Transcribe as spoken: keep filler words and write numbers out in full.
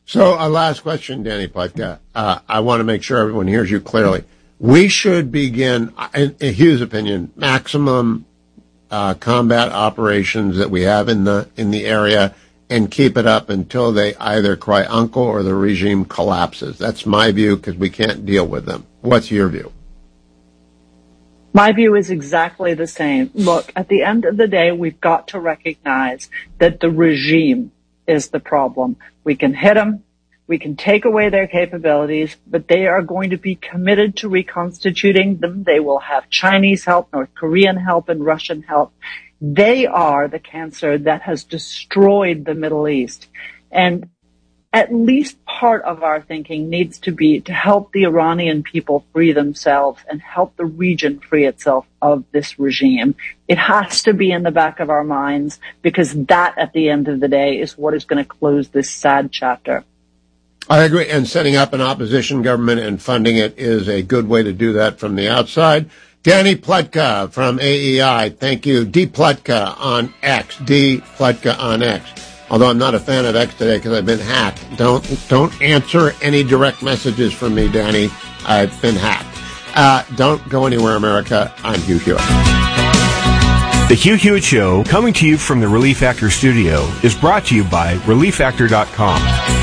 So a last question, Danny Pletka. Uh, I want to make sure everyone hears you clearly. We should begin, in, in Hugh's opinion, maximum uh, combat operations that we have in the in the area, and keep it up until they either cry uncle or the regime collapses. That's my view, because we can't deal with them. What's your view? My view is exactly the same. Look, at the end of the day, we've got to recognize that the regime is the problem. We can hit them, we can take away their capabilities, but they are going to be committed to reconstituting them. They will have Chinese help, North Korean help, and Russian help. They are the cancer that has destroyed the Middle East. And at least part of our thinking needs to be to help the Iranian people free themselves and help the region free itself of this regime. It has to be in the back of our minds, because that, at the end of the day, is what is going to close this sad chapter. I agree. And setting up an opposition government and funding it is a good way to do that from the outside. Danny Pletka from A E I. Thank you. D Pletka on X. D Pletka on X. Although I'm not a fan of X today because I've been hacked. Don't don't answer any direct messages from me, Danny. I've been hacked. Uh, don't go anywhere, America. I'm Hugh Hewitt. The Hugh Hewitt Show, coming to you from the Relief Factor studio, is brought to you by relief factor dot com.